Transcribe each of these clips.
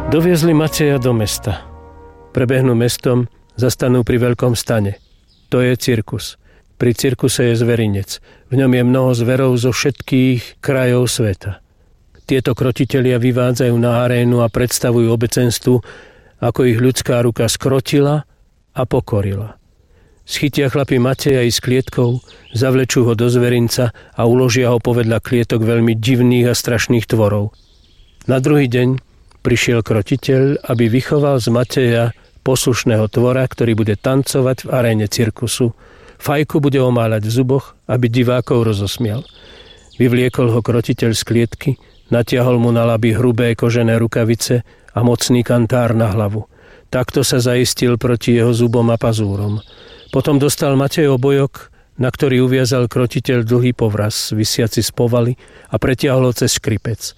Doviezli Mateja do mesta. Prebehnú mestom, zastanú pri veľkom stane. To je cirkus. Pri cirkuse je zverinec. V ňom je mnoho zverov zo všetkých krajov sveta. Tieto krotitelia vyvádzajú na arénu a predstavujú obecenstvu, ako ich ľudská ruka skrotila a pokorila. Schytia chlapi Mateja i s klietkou, zavlečú ho do zverinca a uložia ho povedľa klietok veľmi divných a strašných tvorov. Na druhý deň prišiel krotiteľ, aby vychoval z Mateja poslušného tvora, ktorý bude tancovať v aréne cirkusu. Fajku bude omáľať v zuboch, aby divákov rozosmial. Vyvliekol ho krotiteľ z klietky, natiahol mu na laby hrubé kožené rukavice a mocný kantár na hlavu. Takto sa zaistil proti jeho zubom a pazúrom. Potom dostal Matej obojok, na ktorý uviazal krotiteľ dlhý povraz, visiaci z povaly, a pretiahol ho cez škripec.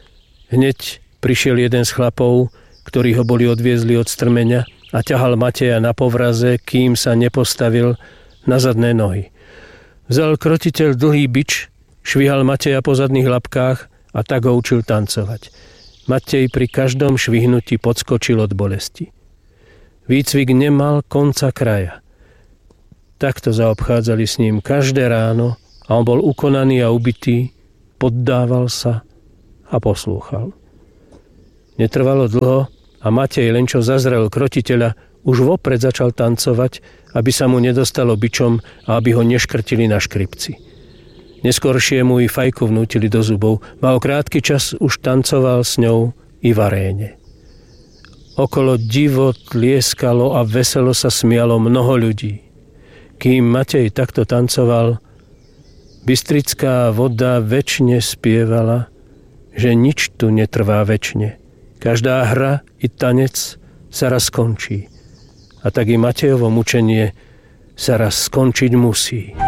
Hneď prišiel jeden z chlapov, ktorí ho boli odviezli od strmeňa, a ťahal Mateja na povraze, kým sa nepostavil na zadné nohy. Vzal krotiteľ dlhý bič, švihal Mateja po zadných labkách a tak ho učil tancovať. Matej pri každom švihnutí podskočil od bolesti. Výcvik nemal konca kraja. Takto zaobchádzali s ním každé ráno a on bol ukonaný a ubitý, poddával sa a poslúchal. Netrvalo dlho a Matej, len čo zazrel krotiteľa, už vopred začal tancovať, aby sa mu nedostalo bičom a aby ho neškrtili na škripci. Neskôršie mu i fajku vnútili do zubov a o krátky čas už tancoval s ňou i v aréne. Okolo divo tlieskalo a veselo sa smialo mnoho ľudí. Kým Matej takto tancoval, bystrická voda večne spievala, že nič tu netrvá večne. Každá hra i tanec sa raz skončí. A tak i Matejovo mučenie sa raz skončiť musí.